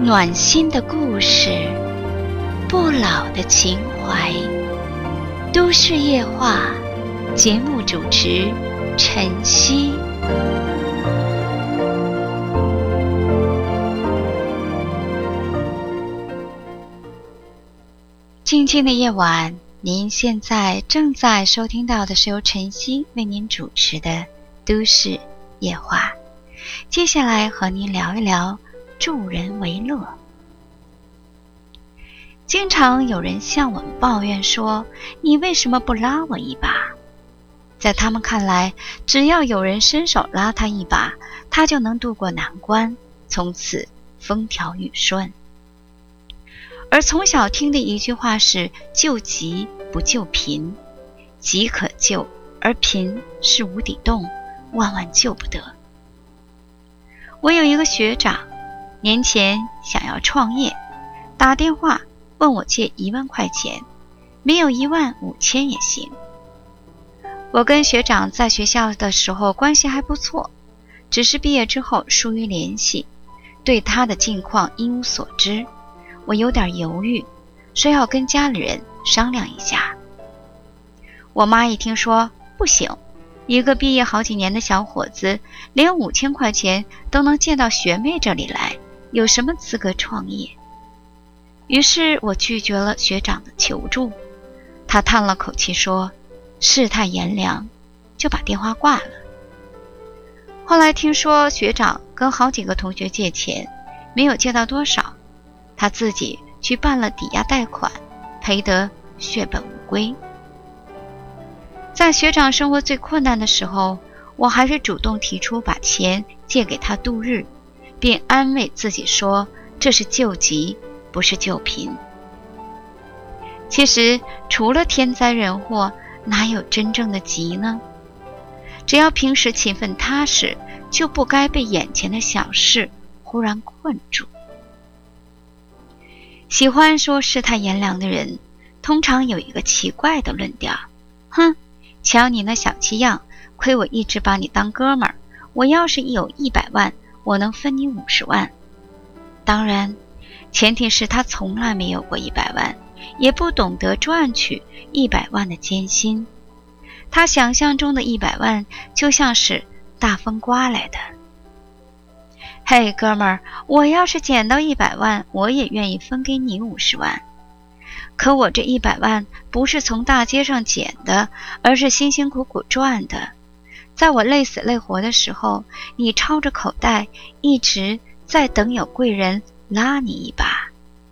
暖心的故事，不老的情怀。都市夜话节目主持晨曦。静静的夜晚，您现在正在收听到的是由晨曦为您主持的都市夜话。接下来和您聊一聊助人为乐。经常有人向我们抱怨说，你为什么不拉我一把？在他们看来，只要有人伸手拉他一把，他就能渡过难关，从此风调雨顺。而从小听的一句话是，救急不救贫，急可救，而贫是无底洞，万万救不得。我有一个学长，年前想要创业，打电话问我借1万块钱，没有15000也行。我跟学长在学校的时候关系还不错，只是毕业之后疏于联系，对他的近况一无所知。我有点犹豫，说要跟家里人商量一下。我妈一听说不行，一个毕业好几年的小伙子，连5000块钱都能借到学妹这里来，有什么资格创业？于是我拒绝了学长的求助。他叹了口气说，世态炎凉，就把电话挂了。后来听说学长跟好几个同学借钱，没有借到多少，他自己去办了抵押贷款，赔得血本无归。在学长生活最困难的时候，我还是主动提出把钱借给他度日，并安慰自己说，这是救急，不是救贫。其实除了天灾人祸，哪有真正的急呢？只要平时勤奋踏实，就不该被眼前的小事忽然困住。喜欢说世态炎凉的人，通常有一个奇怪的论调，哼，瞧你那小气样，亏我一直把你当哥们儿，我要是有100万，我能分你50万。当然，前提是他从来没有过100万，也不懂得赚取100万的艰辛。他想象中的100万就像是大风刮来的。嘿，哥们儿，我要是捡到100万，我也愿意分给你50万。可我这100万不是从大街上捡的，而是辛辛苦苦赚的。在我累死累活的时候，你抄着口袋，一直在等有贵人拉你一把。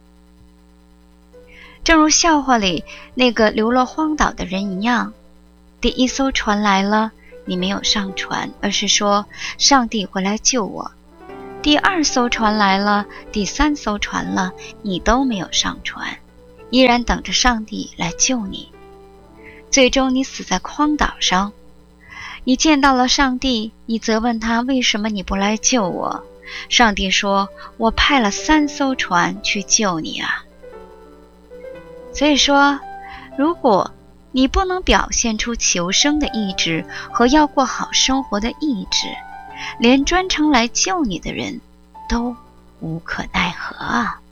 正如笑话里那个流落荒岛的人一样，第1艘船来了，你没有上船，而是说上帝会来救我。第2艘船来了，第3艘船了，你都没有上船，依然等着上帝来救你。最终你死在荒岛上，你见到了上帝，你责问他，为什么你不来救我？上帝说，我派了3艘船去救你啊。所以说，如果你不能表现出求生的意志和要过好生活的意志，连专程来救你的人都无可奈何啊。